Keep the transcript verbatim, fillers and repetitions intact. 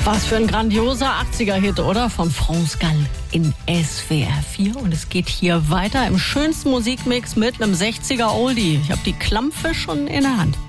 Was für ein grandioser achtziger-Hit, oder? Von France Gall in S W R vier. Und es geht hier weiter im schönsten Musikmix mit einem sechziger-Oldie. Ich habe die Klampfe schon in der Hand.